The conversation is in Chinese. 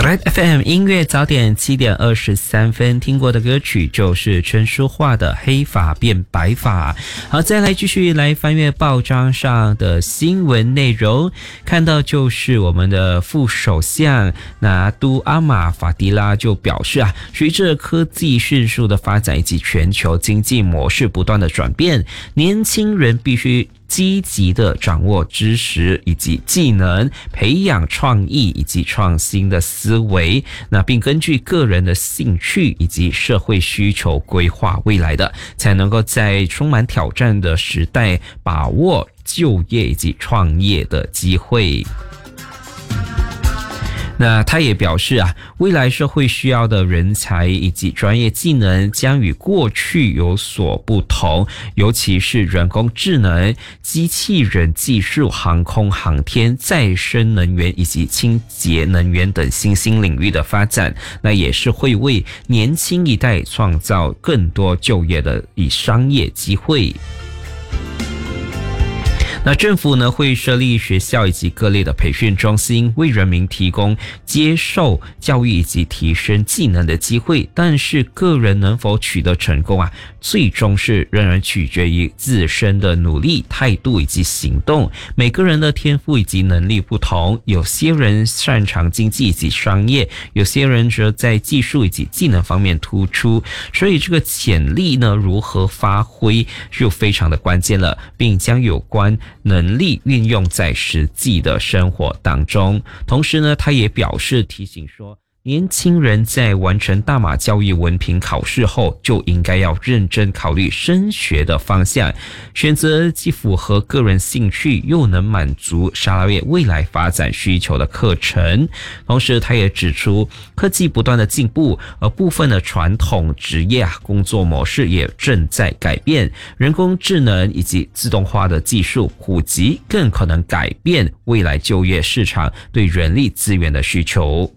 Red FM 音乐早点7点23分，听过的歌曲就是陈淑桦的《黑发变白发》。好，再来继续来翻阅报章上的新闻内容，看到就是我们的副首相拿督阿马法迪拉就表示随着科技迅速的发展以及全球经济模式不断的转变，年轻人必须积极的掌握知识以及技能，培养创意以及创新的思维，并根据个人的兴趣以及社会需求规划未来的，才能够在充满挑战的时代把握就业以及创业的机会。那他也表示未来社会需要的人才以及专业技能将与过去有所不同，尤其是人工智能、机器人技术、航空航天、再生能源以及清洁能源等新兴领域的发展，那也是会为年轻一代创造更多就业的商业机会。那政府呢会设立学校以及各类的培训中心，为人民提供接受教育以及提升技能的机会，但是个人能否取得成功最终是仍然取决于自身的努力、态度以及行动。每个人的天赋以及能力不同，有些人擅长经济以及商业，有些人则在技术以及技能方面突出，所以这个潜力呢如何发挥就非常的关键了，并将有关能力运用在实际的生活当中。同时呢，他也表示提醒说，年轻人在完成大马教育文凭考试后，就应该要认真考虑升学的方向，选择既符合个人兴趣又能满足沙拉越未来发展需求的课程。同时他也指出，科技不断的进步，而部分的传统职业工作模式也正在改变，人工智能以及自动化的技术普及更可能改变未来就业市场对人力资源的需求。